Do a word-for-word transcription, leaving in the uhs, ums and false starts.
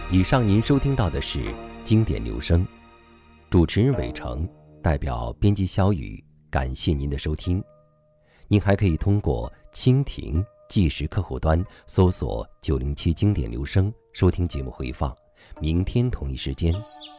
以上您收听到的是经典留声，主持人伟成，代表编辑小雨，感谢您的收听。您还可以通过蜻蜓即时客户端搜索九零七经典留声收听节目回放。明天同一时间